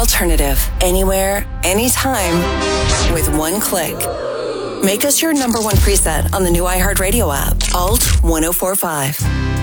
alternative. Anywhere, anytime, with one click. Make us your number one preset on the new iHeartRadio app. Alt 1045.